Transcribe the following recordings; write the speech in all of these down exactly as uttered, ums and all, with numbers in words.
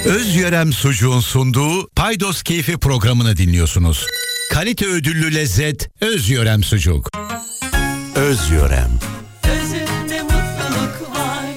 Özyörem Sucuğun sunduğu Paydos Keyfi programını dinliyorsunuz. Kalite ödüllü lezzet Özyörem Sucuk. Özyörem. Özünde mutluluk var.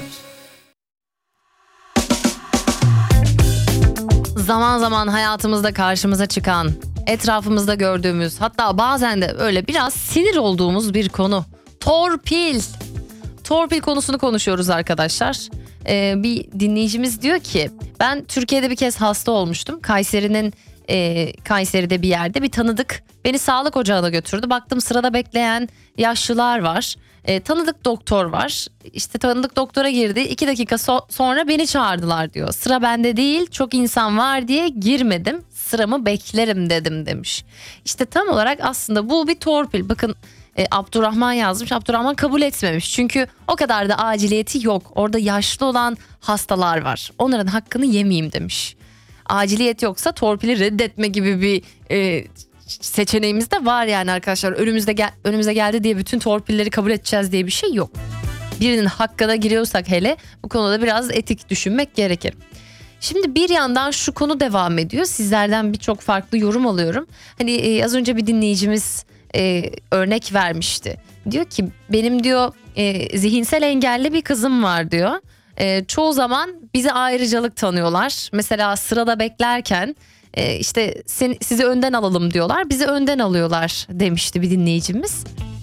Zaman zaman hayatımızda karşımıza çıkan, etrafımızda gördüğümüz, hatta bazen de öyle biraz sinir olduğumuz bir konu. Torpil. Torpil konusunu konuşuyoruz arkadaşlar. Ee, bir dinleyicimiz diyor ki, ben Türkiye'de bir kez hasta olmuştum. Kayseri'nin e, Kayseri'de bir yerde bir tanıdık beni sağlık ocağına götürdü. Baktım sırada bekleyen yaşlılar var. E, tanıdık doktor var. İşte tanıdık doktora girdi. İki dakika so- sonra beni çağırdılar diyor. Sıra bende değil, çok insan var diye girmedim. Sıramı beklerim dedim demiş. İşte tam olarak aslında bu bir torpil. Bakın e, Abdurrahman yazmış. Abdurrahman kabul etmemiş. Çünkü o kadar da aciliyeti yok. Orada yaşlı olan hastalar var. Onların hakkını yemeyeyim demiş. Aciliyet yoksa torpili reddetme gibi bir e, seçeneğimiz de var yani arkadaşlar. Önümüzde gel, önümüze geldi diye bütün torpilleri kabul edeceğiz diye bir şey yok. Birinin hakkına giriyorsak hele bu konuda biraz etik düşünmek gerekir. Şimdi bir yandan şu konu devam ediyor. Sizlerden birçok farklı yorum alıyorum. Hani e, az önce bir dinleyicimiz e, örnek vermişti. Diyor ki benim diyor e, zihinsel engelli bir kızım var diyor. E, çoğu zaman bize ayrıcalık tanıyorlar. Mesela sırada beklerken e, işte sen, sizi önden alalım diyorlar. Bizi önden alıyorlar demişti bir dinleyicimiz.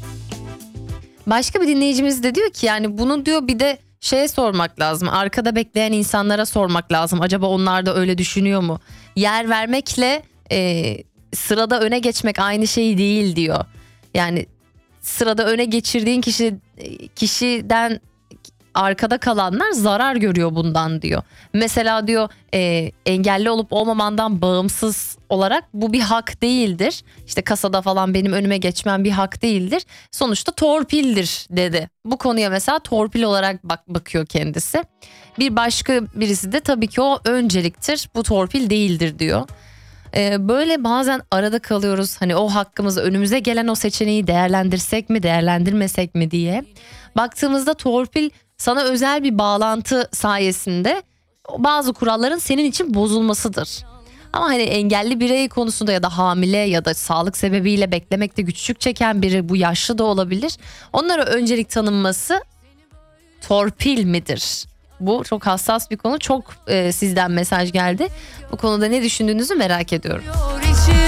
Başka bir dinleyicimiz de diyor ki yani bunu diyor bir de şeye sormak lazım. Arkada bekleyen insanlara sormak lazım. Acaba onlar da öyle düşünüyor mu? Yer vermekle e, sırada öne geçmek aynı şey değil diyor. Yani sırada öne geçirdiğin kişi kişiden arkada kalanlar zarar görüyor bundan diyor. Mesela diyor e, engelli olup olmamandan bağımsız olarak bu bir hak değildir. İşte kasada falan benim önüme geçmem bir hak değildir. Sonuçta torpildir dedi. Bu konuya mesela torpil olarak bak bakıyor kendisi. Bir başka birisi de tabii ki o önceliktir. Bu torpil değildir diyor. E, böyle bazen arada kalıyoruz. Hani o hakkımızı önümüze gelen o seçeneği değerlendirsek mi değerlendirmesek mi diye. Baktığımızda torpil sana özel bir bağlantı sayesinde bazı kuralların senin için bozulmasıdır. Ama hani engelli birey konusunda ya da hamile ya da sağlık sebebiyle beklemekte güçlük çeken biri, bu yaşlı da olabilir. Onlara öncelik tanınması torpil midir? Bu çok hassas bir konu. Çok e, sizden mesaj geldi. Bu konuda ne düşündüğünüzü merak ediyorum.